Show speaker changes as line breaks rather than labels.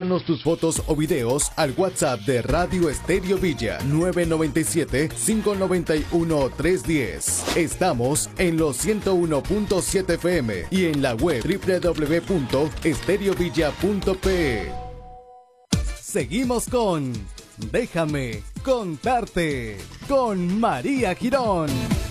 Envíanos tus fotos o videos al WhatsApp de Radio Estéreo Villa 997-591-310. Estamos en los 101.7 FM y en la web www.estereovilla.pe. Seguimos con Déjame Contarte con María Girón.